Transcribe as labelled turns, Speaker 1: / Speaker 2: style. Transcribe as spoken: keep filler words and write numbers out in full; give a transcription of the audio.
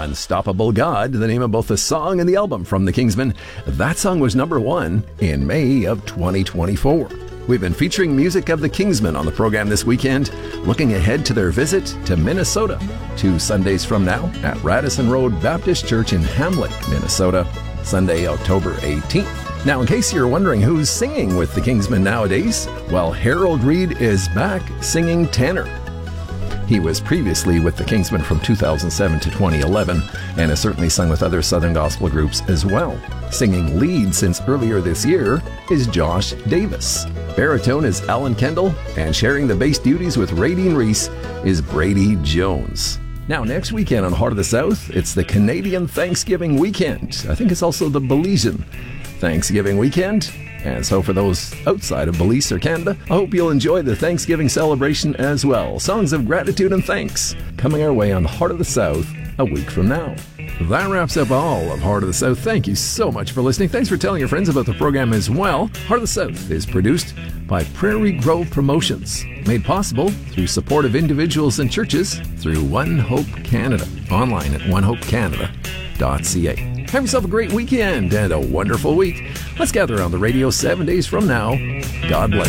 Speaker 1: Unstoppable God, the name of both the song and the album from the Kingsmen. That song was number one in May of twenty twenty-four. We've been featuring music of the Kingsmen on the program this weekend, looking ahead to their visit to Minnesota, two Sundays from now at Radisson Road Baptist Church in Hamlet, Minnesota, Sunday, October eighteenth. Now, in case you're wondering who's singing with the Kingsmen nowadays, well, Harold Reed is back singing tenor. He was previously with the Kingsmen from two thousand seven to twenty eleven and has certainly sung with other Southern gospel groups as well. Singing lead since earlier this year is Josh Davis. Baritone is Alan Kendall, and sharing the bass duties with Radine Reese is Brady Jones. Now, next weekend on Heart of the South, it's the Canadian Thanksgiving weekend. I think it's also the Belizean Thanksgiving weekend. And so for those outside of Belize or Canada, I hope you'll enjoy the Thanksgiving celebration as well. Songs of gratitude and thanks coming our way on Heart of the South a week from now. That wraps up all of Heart of the South. Thank you so much for listening. Thanks for telling your friends about the program as well. Heart of the South is produced by Prairie Grove Promotions, made possible through support of individuals and churches through One Hope Canada, online at one hope canada dot c a. Have yourself a great weekend and a wonderful week. Let's gather on the radio seven days from now. God bless.